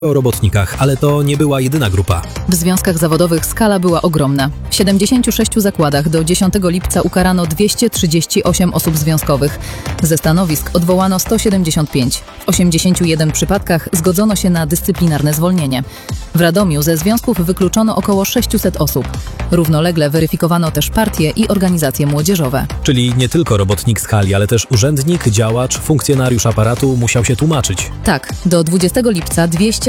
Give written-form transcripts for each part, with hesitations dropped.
O robotnikach, ale to nie była jedyna grupa. W związkach zawodowych skala była ogromna. W 76 zakładach do 10 lipca ukarano 238 osób związkowych. Ze stanowisk odwołano 175. W 81 przypadkach zgodzono się na dyscyplinarne zwolnienie. W Radomiu ze związków wykluczono około 600 osób. Równolegle weryfikowano też partie i organizacje młodzieżowe. Czyli nie tylko robotnik z hali, ale też urzędnik, działacz, funkcjonariusz aparatu musiał się tłumaczyć. Tak, do 20 lipca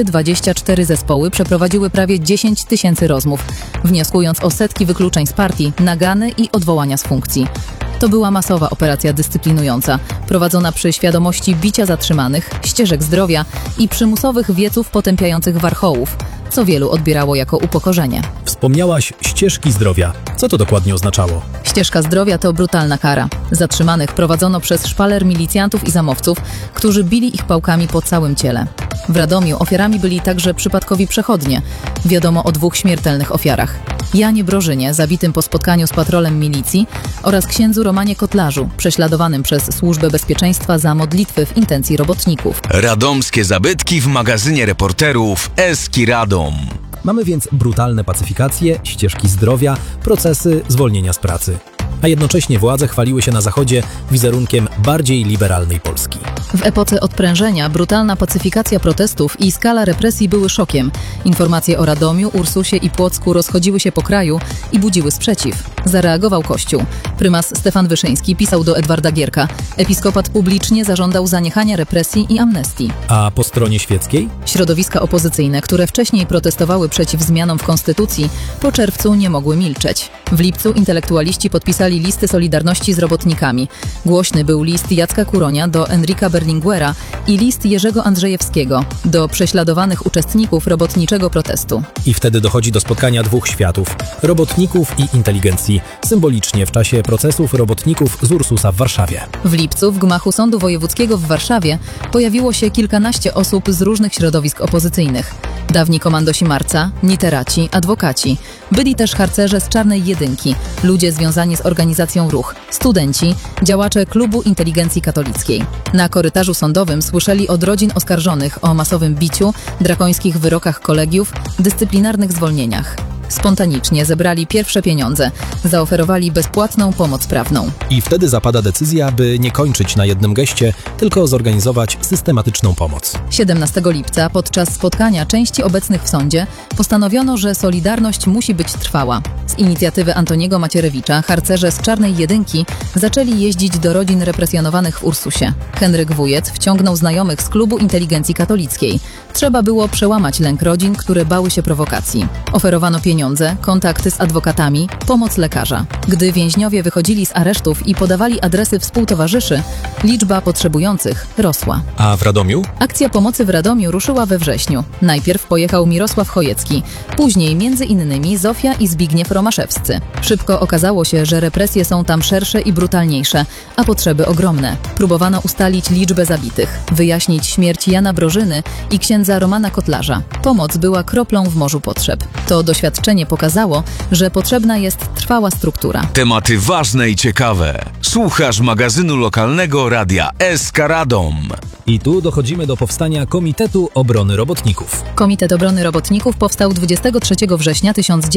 224 zespoły przeprowadziły prawie 10 000 rozmów, wnioskując o setki wykluczeń z partii, nagany i odwołania z funkcji. To była masowa operacja dyscyplinująca, prowadzona przy świadomości bicia zatrzymanych, ścieżek zdrowia i przymusowych wieców potępiających warchołów, co wielu odbierało jako upokorzenie. Wspomniałaś ścieżki zdrowia. Co to dokładnie oznaczało? Ścieżka zdrowia to brutalna kara. Zatrzymanych prowadzono przez szpaler milicjantów i zamowców, którzy bili ich pałkami po całym ciele. W Radomiu ofiarami byli także przypadkowi przechodnie. Wiadomo o 2 śmiertelnych ofiarach. Janie Brożynie, zabitym po spotkaniu z patrolem milicji, oraz księdzu Romanie Kotlarzu, prześladowanym przez Służbę Bezpieczeństwa za modlitwy w intencji robotników. Radomskie zabytki w magazynie reporterów Eski Radom. Mamy więc brutalne pacyfikacje, ścieżki zdrowia, procesy zwolnienia z pracy. A jednocześnie władze chwaliły się na Zachodzie wizerunkiem bardziej liberalnej Polski. W epoce odprężenia brutalna pacyfikacja protestów i skala represji były szokiem. Informacje o Radomiu, Ursusie i Płocku rozchodziły się po kraju i budziły sprzeciw. Zareagował Kościół. Prymas Stefan Wyszyński pisał do Edwarda Gierka. Episkopat publicznie zażądał zaniechania represji i amnestii. A po stronie świeckiej? Środowiska opozycyjne, które wcześniej protestowały przeciw zmianom w konstytucji, po czerwcu nie mogły milczeć. W lipcu intelektualiści podpisali listy solidarności z robotnikami. Głośny był list Jacka Kuronia do Enrika Berlinguera i list Jerzego Andrzejewskiego do prześladowanych uczestników robotniczego protestu. I wtedy dochodzi do spotkania 2 światów – robotników i inteligencji, symbolicznie w czasie procesów robotników z Ursusa w Warszawie. W lipcu w gmachu Sądu Wojewódzkiego w Warszawie pojawiło się kilkanaście osób z różnych środowisk opozycyjnych. Dawni komandosi marca, literaci, adwokaci. Byli też harcerze z Czarnej Jedynki, ludzie związani z organizacją Ruch, studenci, działacze Klubu Inteligencji Katolickiej. Na korytarzu sądowym słyszeli od rodzin oskarżonych o masowym biciu, drakońskich wyrokach kolegiów, dyscyplinarnych zwolnieniach. Spontanicznie zebrali pierwsze pieniądze, zaoferowali bezpłatną pomoc prawną. I wtedy zapada decyzja, by nie kończyć na jednym geście, tylko zorganizować systematyczną pomoc. 17 lipca podczas spotkania części obecnych w sądzie postanowiono, że solidarność musi być trwała. Z inicjatywy Antoniego Macierewicza harcerze z Czarnej Jedynki zaczęli jeździć do rodzin represjonowanych w Ursusie. Henryk Wujec wciągnął znajomych z Klubu Inteligencji Katolickiej. Trzeba było przełamać lęk rodzin, które bały się prowokacji. Oferowano pieniądze, kontakty z adwokatami, pomoc lekarza. Gdy więźniowie wychodzili z aresztów i podawali adresy współtowarzyszy, liczba potrzebujących rosła. A w Radomiu? Akcja pomocy w Radomiu ruszyła we wrześniu. Najpierw pojechał Mirosław Chojecki, później m.in. Zofia i Zbigniew Romaszewscy. Szybko okazało się, że represje są tam szersze i brutalniejsze, a potrzeby ogromne. Próbowano ustalić liczbę zabitych, wyjaśnić śmierć Jana Brożyny i księdza Romana Kotlarza. Pomoc była kroplą w morzu potrzeb. To doświadczenie pokazało, że potrzebna jest trwała struktura. Tematy ważne i ciekawe. Słuchasz magazynu lokalnego Radia Eska Radom. I tu dochodzimy do powstania Komitetu Obrony Robotników. Komitet Obrony Robotników powstał 23 września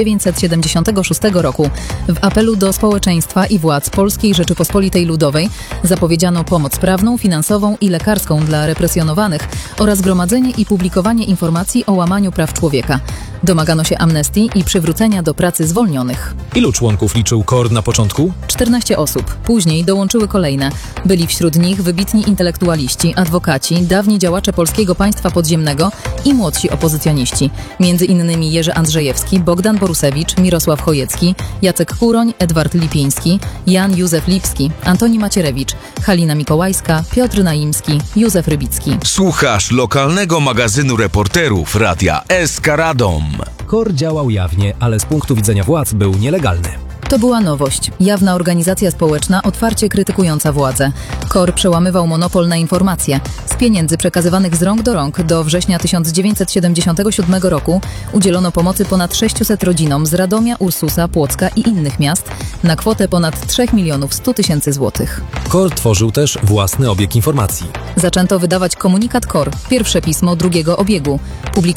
1976 roku. W apelu do społeczeństwa i władz Polskiej Rzeczypospolitej Ludowej zapowiedziano pomoc prawną, finansową i lekarską dla represjonowanych oraz gromadzenie i publikowanie informacji o łamaniu praw człowieka. Domagano się amnestii i przywrócenia do pracy zwolnionych. Ilu członków liczył KOR na początku? 14 osób. Później dołączyły kolejne. Byli wśród nich wybitni intelektualiści, adwokaci, dawni działacze Polskiego Państwa Podziemnego i młodsi opozycjoniści. Między innymi Jerzy Andrzejewski, Bogdan Borusewicz, Mirosław Chojecki, Jacek Kuroń, Edward Lipiński, Jan Józef Lipski, Antoni Macierewicz, Halina Mikołajska, Piotr Naimski, Józef Rybicki. Słuchasz lokalnego magazynu reporterów Radia Eska Radom. KOR działał jawnie, ale z punktu widzenia władz był nielegalny. To była nowość. Jawna organizacja społeczna otwarcie krytykująca władzę. KOR przełamywał monopol na informacje. Z pieniędzy przekazywanych z rąk do rąk do września 1977 roku udzielono pomocy ponad 600 rodzinom z Radomia, Ursusa, Płocka i innych miast na kwotę ponad 3 100 000 złotych. KOR tworzył też własny obieg informacji. Zaczęto wydawać komunikat KOR, pierwsze pismo drugiego obiegu.